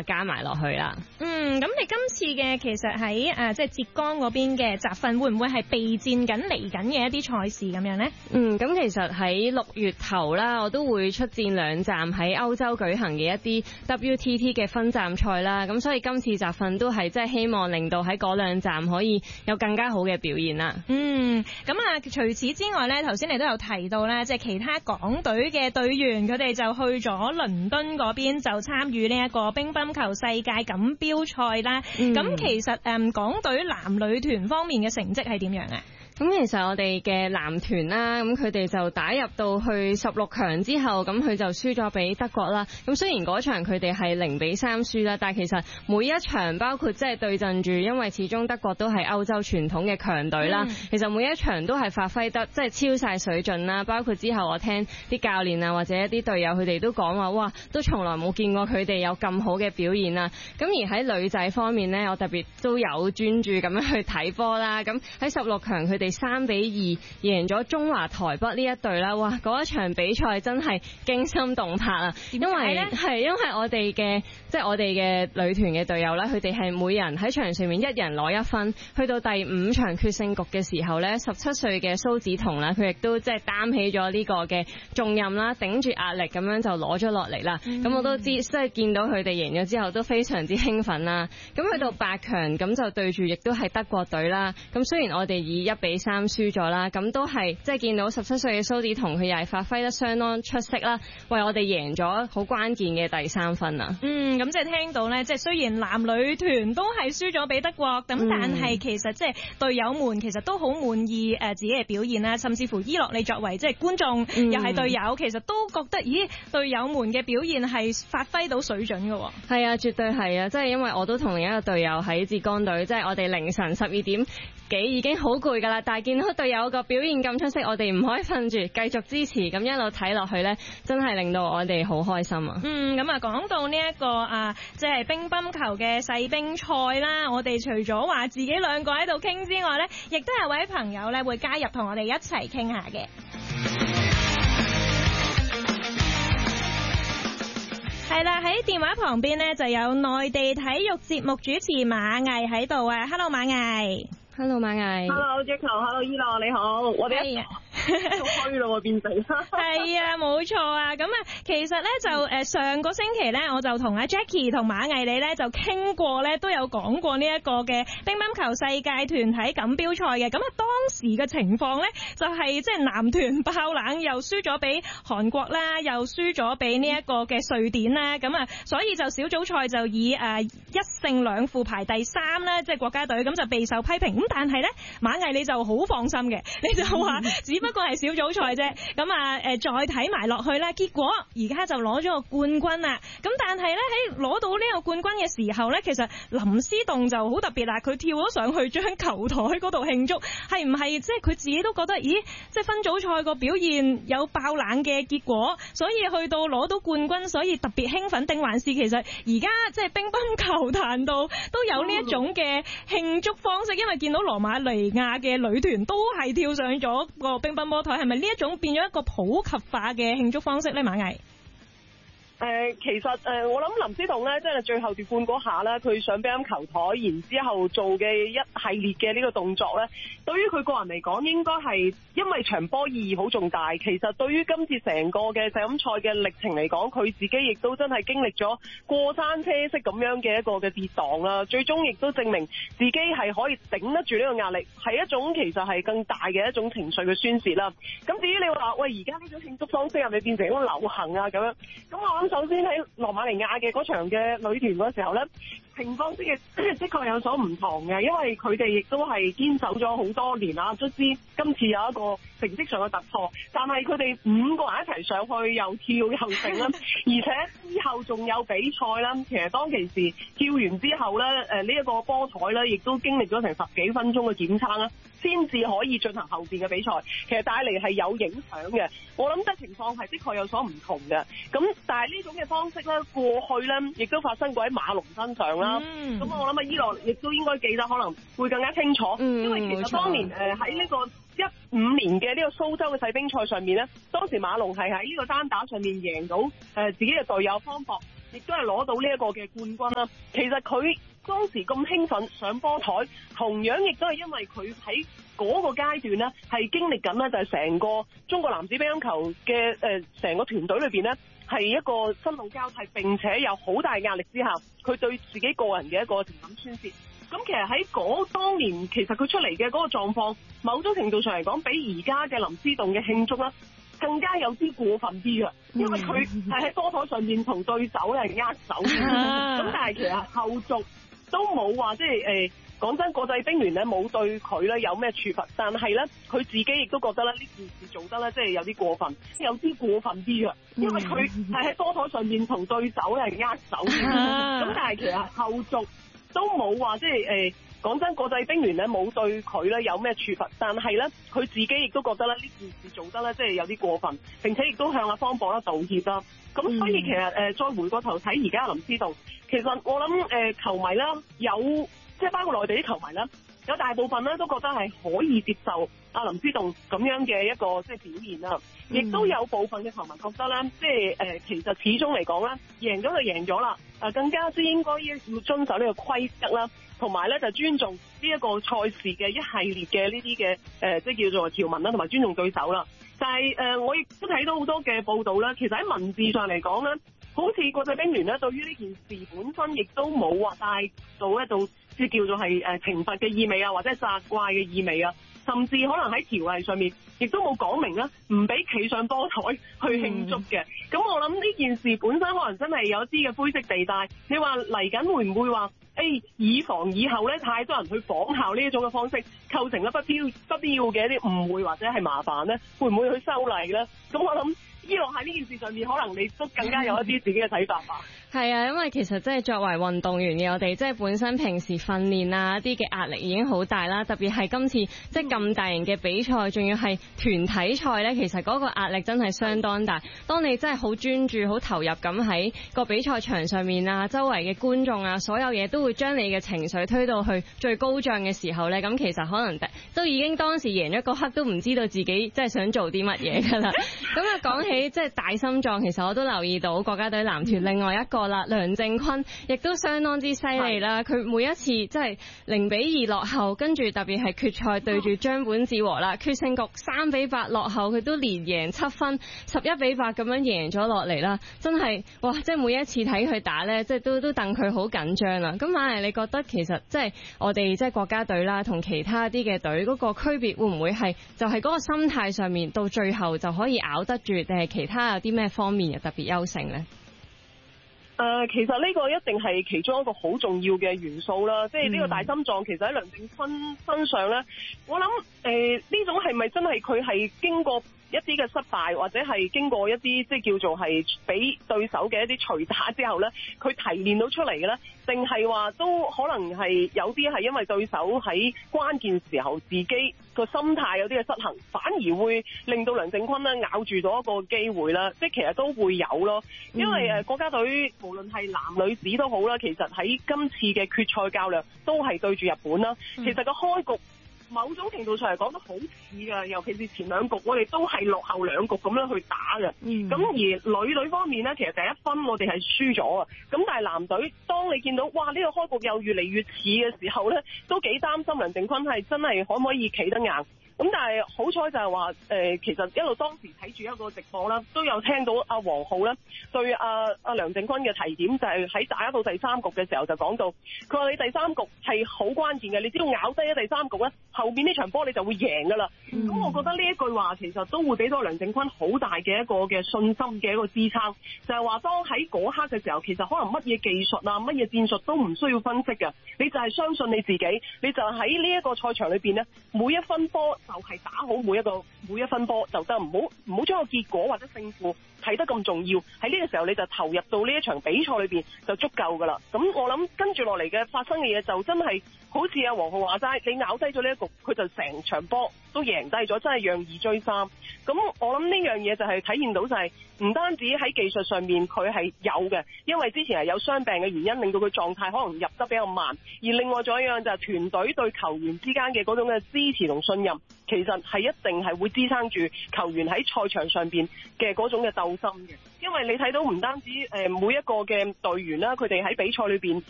加埋落去啦。 咁你今次嘅其實喺即係浙江嗰邊嘅集訓，會唔會係備戰緊嚟緊嘅一啲賽事咁樣呢？ 咁其實喺6月頭啦，我都會出戰2站喺歐洲舉行嘅一啲 WTT 嘅分站賽啦。咁所以今次集訓都係即係希望令到喺嗰2站可以有更加好嘅表現啦。 除此之外呢，頭先你都有提到咧，即係其他港隊嘅隊員，佢哋就去咗倫敦嗰邊就參與呢一個乒乓球世界錦標賽啦。咁其實港隊男女團方面嘅成績係點樣啊？ 咁其實我哋嘅男團啦，咁佢哋就打入到去16強之後，咁佢就輸咗俾德國啦。咁雖然嗰場佢哋係0-3輸啦，但係其實每一場包括即係對陣住，因為始終德國都係歐洲傳統嘅強隊啦。其實每一場都係發揮得即係超晒水準啦。包括之後我聽啲教練啊或者一啲隊友佢哋都講話，哇，都從來冇見過佢哋有咁好嘅表現啦。咁而喺女仔方面呢，我特別都有專注咁樣去睇波啦。咁喺16強佢哋3-2贏咗中華台北呢一隊啦，哇！嗰一場比賽真係驚心動魄啊！因為我哋嘅即係我哋嘅女團嘅隊友啦，佢哋係每人喺場上面一人攞1分，去到第5場決勝局嘅時候呢，17歲嘅蘇梓彤啦，佢亦都即係擔起咗呢個嘅重任啦，頂住壓力咁樣就攞咗落嚟啦。咁我都知，即係見到佢哋贏咗之後都非常之興奮啦。咁去到8強咁就對住亦都係德國隊啦。咁雖然我哋以1-3輸咗啦，咁都係即係見到17歲嘅蘇梓彤，佢又係發揮得相當出色啦，為我哋贏咗好關鍵嘅第3分啊！ 咁即係聽到呢，即係雖然男女團都係輸咗俾德國，咁但係其實即係隊友們其實都好滿意自己嘅表現啦，甚至乎伊樂你作為即係觀眾，又係隊友，其實都覺得咦隊友們嘅表現係發揮到水準嘅。 係啊，絕對係啊！即係因為我都同另一個隊友喺浙江隊，即係我哋凌晨12點幾已經好攰噶啦，但係見到隊友個表現咁出色，我哋唔可以瞓住，繼續支持，咁一路睇落去呢，真係令到我哋好開心啊！ 講到呢一個即係乒乓球嘅世乒賽啦，我哋除咗話自己2個喺度傾之外呢，亦都有位朋友呢會加入同我哋一齊傾下嘅。係啦，喺電話旁邊呢就有內地體育節目主持馬毅喺度啊 ！Hello 馬毅。 Hello 馬毅 ，Hello Jacko，Hello 伊樂你好，我哋一好虛咯變成。 係啊，冇錯啊，咁其實咧就上個星期咧，我就同阿 Jackie 同馬毅你咧就傾過咧，都有講過呢一個嘅乒乓球世界團體錦標賽嘅。咁當時嘅情況咧就係即係男團爆冷，又輸咗俾韓國啦，又輸咗俾呢一個嘅瑞典啦，咁所以就小組賽就以1勝2負排第3啦，即係國家隊咁就備受批評。但係咧，馬毅你就好放心嘅，你就話只不過係小組賽啫。咁再睇埋落去咧，結果而家就攞咗個冠軍啦。咁但係咧喺攞到呢個冠軍嘅時候咧，其實林思棟就好特別啦，佢跳咗上去將球台嗰度慶祝，係唔係即係佢自己都覺得，咦，即係分組賽個表現有爆冷嘅結果，所以去到攞到冠軍，所以特別興奮，定還是其實而家即係乒乓球壇度都有呢一種嘅慶祝方式？因為見到羅馬尼亞嘅女團都係跳上咗個乒乓波台，係咪呢一種變咗一個普及化嘅慶祝方式咧？馬毅？ 其實我諗林思棟咧，即係最後奪冠嗰下咧，佢上乒乓球台，然之後做嘅一系列嘅呢個動作咧，對於佢個人嚟講，應該係因為場波意義好重大。其實對於今次成個嘅世錦賽嘅歷程嚟講，佢自己亦都真係經歷咗過山車式咁樣嘅一個嘅跌宕啦。最終亦都證明自己係可以頂得住呢個壓力，係一種其實係更大嘅一種情緒嘅宣泄啦。咁至於你話喂，而家呢種慶祝方式係咪變成一種流行啊？咁樣，咁我諗首先喺羅馬尼亞嘅嗰場嘅女團嗰時候咧，情況的確有所唔同嘅，因為佢哋亦都係堅守咗好多年啦，卒之今次有一個成績上嘅突破，但係佢哋5個人一齊上去又跳又勝啦，而且之後仲有比賽啦。其實當其時跳完之後咧，呢一個波台咧，亦都經歷咗成10幾分鐘嘅檢測啦，先至可以進行後邊嘅比賽。其實帶嚟係有影響嘅，我諗即情況係的確有所唔同嘅。咁但係呢種嘅方式咧，過去咧亦都發生過喺馬龍身上啦。咁我諗伊樂亦都應該記得，可能會更加清楚。因為其實當年喺呢個15年嘅呢個蘇州嘅世乒賽上面咧，當時馬龍係喺呢個單打上面贏到自己嘅隊友方博。 亦都係攞到呢一個嘅冠軍啦。其實佢當時咁興奮上波台，同樣亦都係因為佢喺嗰個階段呢，係經歷緊呢，就係成個中國男子乒乓球嘅成個團隊裏邊呢，係一個新老交替，並且有好大壓力之下，佢對自己個人嘅一個情感宣泄。咁其實喺當年，其實佢出嚟嘅嗰個狀況，某種程度上嚟講，比而家嘅林思棟嘅慶祝啦，更加有啲過分啲嘅，因為佢係喺波台上面同對手係握手嘅，咁但係其實後續都冇話即係講真，國際乒聯咧冇對佢咧有咩處罰，但係咧佢自己亦都覺得咧呢件事做得咧即係有啲過分，有啲過分啲嘅，因為佢係喺波台上面同對手係握手嘅，咁但係其實後續都冇話即係講真，國際乒聯咧冇對佢咧有咩處罰，但係咧佢自己亦都覺得咧呢件事做得咧即係有啲過分，並且亦都向阿方博啦道歉啦。咁所以其實再回過頭睇而家林思棟，其實我諗球迷啦有。即係包括內地啲球迷啦，有大部分咧都覺得係可以接受阿林思棟咁樣嘅一個即係表現啦，亦都有部分嘅球迷覺得咧，即係其實始終嚟講咧，贏咗就贏咗啦，更加之應該要遵守呢個規則啦，同埋咧就尊重呢一個賽事嘅一系列嘅呢啲嘅即係叫做條文啦，同埋尊重對手啦。但係我亦都睇到好多嘅報道啦，其實喺文字上嚟講咧，好似國際乒聯咧對於呢件事本身亦都冇話帶到一度。即係叫做係懲罰嘅意味啊，或者責怪嘅意味啊，甚至可能喺條例上面亦都冇講明啦，唔俾企上波台去慶祝嘅。咁我諗呢件事本身可能真係有啲嘅灰色地帶。你話嚟緊會唔會話以防以後咧太多人去仿效呢一種嘅方式，構成咗不必要嘅一啲誤會或者係麻煩咧？會唔會去修例咧？咁我諗依落喺呢件事上面，可能你都更加有一啲自己嘅睇法吧。 係啊，因為其實即係作為運動員嘅我哋，即係本身平時訓練啊啲嘅壓力已經好大啦，特別係今次即係咁大型嘅比賽，仲要係團體賽呢，其實嗰個壓力真係相當大。當你真係好專注、好投入咁喺個比賽場上面啊，周圍嘅觀眾啊，所有嘢都會將你嘅情緒推到去最高漲嘅時候呢，咁其實可能都已經當時贏咗嗰刻都唔知道自己即係想做啲乜嘢㗎啦。咁啊講起即係大心臟，其實我都留意到國家隊男團另外一個啦，梁靖昆亦都相當之犀利啦。佢每一次即係0-2落後，跟住特別係決賽對住張本智和啦，決勝局3-8落後，佢都連贏7分，11-8咁樣贏咗落嚟啦。真係哇！即係每一次睇佢打呢，即係都戥佢好緊張啦。咁馬麗，你覺得其實即係我哋即係國家隊啦，同其他啲嘅隊嗰個區別會唔會係就係嗰個心態上面到最後就可以咬得住，定係其他有啲咩方面嘅特別優勝呢？ 其實呢個一定係其中一個好重要嘅元素啦，即係呢個大心臟其實喺梁靖昆身上呢，我諗呢種係咪真係佢係經過一啲嘅失敗，或者係經過一啲即係叫做係俾對手嘅一啲捶打之後呢，佢提煉到出嚟嘅呢？定係話都可能係有啲係因為對手喺關鍵時候自己個心態有啲嘅失衡，反而會令到梁靖昆呢咬住到一個機會啦，即係其實都會有咯。因為國家隊無論係男女子都好啦，其實喺今次嘅決賽較量都係對住日本啦。其實個開局某種程度上嚟講都好似噶，尤其是前兩局我哋都係落後2局咁樣去打嘅。咁而女隊方面呢，其實第一分我哋係輸咗啊。咁但係男隊，當你見到哇呢個開局又越嚟越似嘅時候呢，都幾擔心梁靖昆係真係可唔可以企得硬。咁但係好彩就係話其實一路當時睇住一個直播啦，都有聽到阿黃浩咧對阿梁靖昆嘅提點，就係喺打到第3局嘅時候就講到，佢話你第3局係好關鍵嘅，你只要咬低咗第3局咧，後面呢場波你就會贏噶啦。咁我覺得呢一句話其實都會俾到梁靖昆好大嘅一個嘅信心嘅一個支撐，就係話當喺嗰刻嘅時候，其實可能乜嘢技術啊，乜嘢戰術都唔需要分析嘅，你就係相信你自己，你就喺呢一個賽場裏邊咧，每一分波就係打好每一分波就得，唔好將個結果或者勝負睇得咁重要。喺呢個時候你就投入到呢一場比賽裏邊就足夠噶啦。咁我諗跟住落嚟嘅發生嘅嘢就真係好似阿黃浩話齋，你咬低咗呢一局，佢就成場波都贏低咗，真係讓2追3。咁我諗呢樣嘢就係體現到就係唔單止喺技術上面佢係有嘅，因為之前係有傷病嘅原因，令到佢狀態可能入得比較慢。而另外仲有一樣就係團隊對球員之間嘅嗰種嘅支持同信任， 其實係一定係會支撐住球員喺賽場上邊嘅嗰種嘅鬥心嘅，因為你睇到唔單止每一個嘅隊員啦，佢哋喺比賽裏邊